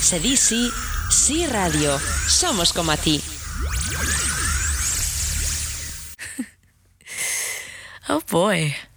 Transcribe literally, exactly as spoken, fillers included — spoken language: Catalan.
Se di sí, sí radio. Somos como a ti. Oh boy.